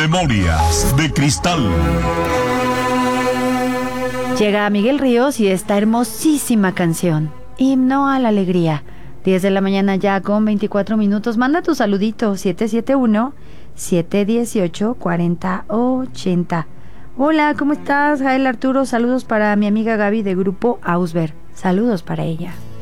Memorias de Cristal. Llega Miguel Ríos y esta hermosísima canción, Himno a la Alegría. 10 de la mañana ya con 24 minutos. Manda tu saludito, 771-718-4080. Hola, ¿cómo estás, Jael Arturo? Saludos para mi amiga Gaby de Grupo Ausber. Saludos para ella.